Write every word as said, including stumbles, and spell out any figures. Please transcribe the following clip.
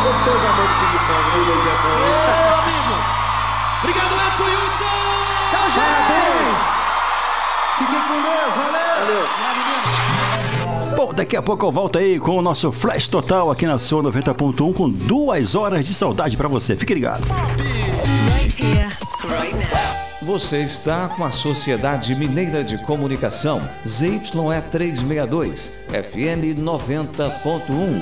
gostoso amor do ping-pong, né, Luiz? Ô, amigo! Obrigado, Edson Hudson! Tchau, gente! Parabéns! Fiquem com Deus, valeu! Valeu! Bom, daqui a pouco eu volto aí com o nosso Flash Total aqui na sua noventa ponto um com duas horas de saudade pra você. Fique ligado. Right here, right now. Você está com a Sociedade Mineira de Comunicação, Z Y E trezentos e sessenta e dois, F M noventa ponto um.